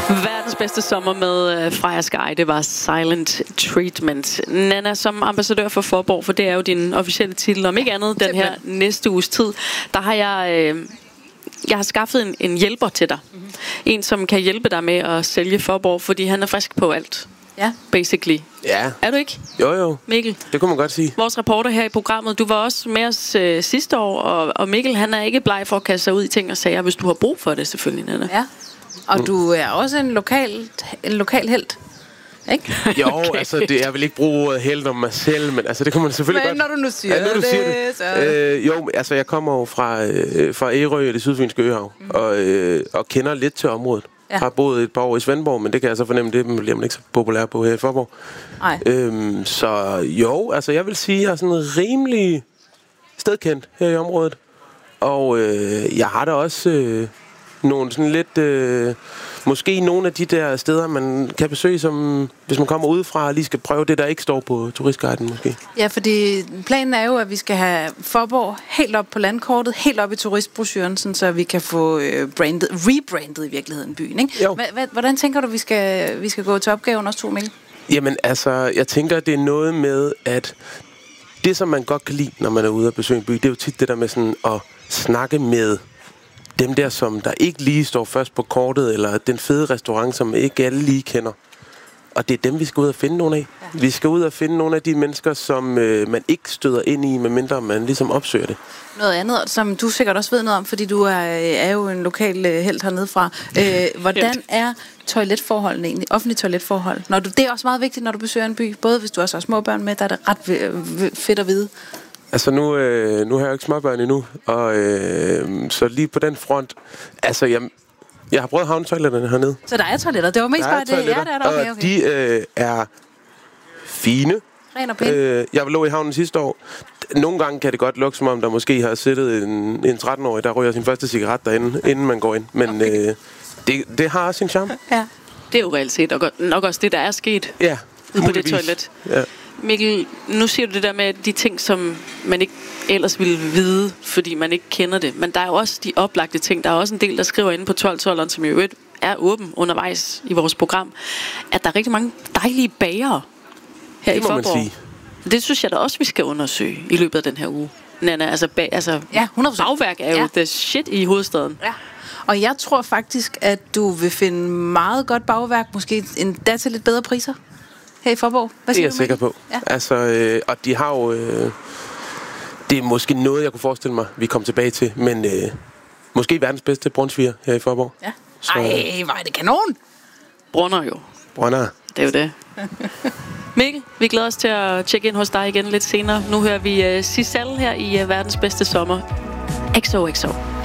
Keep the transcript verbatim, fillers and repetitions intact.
Verdens bedste sommer med uh, Freja Sky, det var Silent Treatment. Nanna, som ambassadør for Faaborg, for det er jo din officielle titel, om ikke andet den her næste uges tid, der har jeg... Uh, Jeg har skaffet en, en hjælper til dig. Mm-hmm. En, som kan hjælpe dig med at sælge Faaborg, fordi han er frisk på alt. Ja. Basically. Ja. Er du ikke? Jo, jo. Mikkel? Det kunne man godt sige. Vores reporter her i programmet, du var også med os øh, sidste år, og, og Mikkel, han er ikke bleg for at kaste sig ud i ting og sager, hvis du har brug for det, selvfølgelig, Nanna. Ja. Og mm. du er også en lokal, en lokal helt. Ikke? Jo, okay. Altså, det er vel ikke bruge ordet held om mig selv, men altså, det kan man selvfølgelig men, godt. når du nu siger ja, når du det, siger det. Øh, jo, altså, jeg kommer jo fra, øh, fra Ærø og det sydfynske øhav, mm. og, øh, og kender lidt til området. Ja. Har boet et par år i Svendborg, men det kan jeg så fornemme, det bliver man ikke så populær på her i Faaborg. Nej. Øhm, så jo, altså, jeg vil sige, at jeg er sådan rimelig stedkendt her i området. Og øh, jeg har da også øh, nogle sådan lidt... Øh, Måske nogle af de der steder, man kan besøge, som hvis man kommer udefra og lige skal prøve det, der ikke står på turistguiden måske. Ja, fordi planen er jo, at vi skal have Faaborg helt op på landkortet, helt op i turistbrochuren, sådan, så vi kan få øh, brandet, rebrandet i virkeligheden byen. Ikke? H- hvordan tænker du, vi skal, vi skal gå til opgaven også, to Mikkel? Jamen altså, jeg tænker, det er noget med, at det, som man godt kan lide, når man er ude og besøge en by, det er jo tit det der med sådan at snakke med dem der, som der ikke lige står først på kortet, eller den fede restaurant, som ikke alle lige kender. Og det er dem, vi skal ud og finde nogle af. Ja. Vi skal ud og finde nogle af de mennesker, som øh, man ikke støder ind i, medmindre man ligesom opsøger det. Noget andet, som du sikkert også ved noget om, fordi du er, er jo en lokal øh, helt hernede fra. Øh, hvordan er toiletforholdene egentlig? Offentlige toiletforhold? Når du, det er også meget vigtigt, når du besøger en by. Både hvis du også har små børn med, der er det ret v- fedt at vide. Altså nu, øh, nu har jeg jo ikke småbørn endnu, og øh, så lige på den front, altså jeg, jeg har prøvet havnetoiletterne hernede. Så der er toiletter? Det var mest bare det. Ja, der er der. Okay, okay. Og de øh, er fine. Ren og pæn. Øh, jeg lå i havnen sidste år. Nogle gange kan det godt lugte, som om der måske har siddet en, en tretten-årig, der ryger sin første cigaret derinde, inden man går ind. Men okay. øh, det, det har også sin charme. Ja. Det er jo reelt set og nok også det, der er sket. Ja, på det toilet. Ja. Mikkel, nu siger du det der med de ting, som man ikke ellers ville vide, fordi man ikke kender det. Men der er jo også de oplagte ting. Der er også en del, der skriver inde på tolv tolveren, som jo er åben undervejs i vores program, at der er rigtig mange dejlige bagere her det i Faaborg. Det må man sige. Det synes jeg da også, vi skal undersøge i løbet af den her uge. Nanna, altså, bag, altså ja, hundrede procent. Bagværk er jo ja. the shit i hovedstaden. Ja. Og jeg tror faktisk, at du vil finde meget godt bagværk, måske endda til lidt bedre priser. Her i Faaborg. Hvad det er jeg sikker på. Ja. Altså, øh, og de har jo... Øh, det er måske noget, jeg kunne forestille mig, vi kommer tilbage til. Men øh, måske verdens bedste brunsviger her i Faaborg. Ja. Så, ej, hvor er det kanon! Brunner jo. Brunner. Det er jo det. Mikkel, vi glæder os til at tjekke ind hos dig igen lidt senere. Nu hører vi uh, Sissel her i uh, verdens bedste sommer. X O X O.